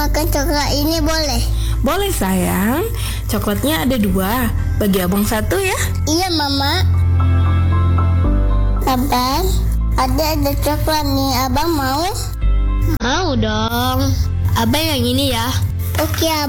Makan coklat ini boleh? Boleh sayang, coklatnya ada 2. Bagi abang 1 ya. Iya Mama. Abang, ada coklat nih, abang mau? Mau dong. Abang yang ini ya. Oke abang.